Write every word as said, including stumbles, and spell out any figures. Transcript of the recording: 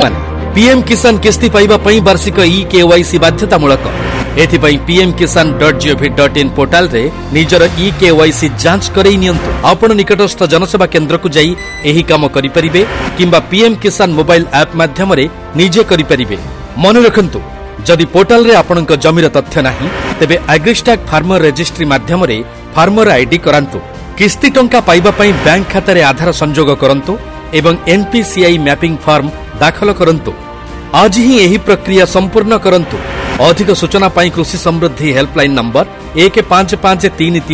PM किसान किस्ती पाइबा पई वार्षिक ई केवाईसी बाध्यतामूलक एथिपाई पीएम किसान dot gov dot in portal रे निजर ई केवाईसी जांच करई नियंतु। आपण निकटस्थ जनसेवा केंद्र को जाई एही काम करि परिबे किंबा पीएम किसान मोबाइल ऐप माध्यम रे निजे करि परिबे। मन रखंतु जदि पोर्टाल रे आपणक जमीर तथ्य नाही तेबे एग्रीस्टैक फार्मर रजिस्ट्री माध्यम रे फार्मर आईडी करांतु। किस्ती टंका पाइबा पई बैंक खाता रे आधार संजोग करंतु एवं एनपीसीआई मैपिंग फॉर्म दाखल करंतु। आज ही एही प्रक्रिया संपूर्ण करंतु। अधिक सूचना पाई कृषि समृद्धि हेल्पलाइन नंबर एक पांच पांच तीन तीन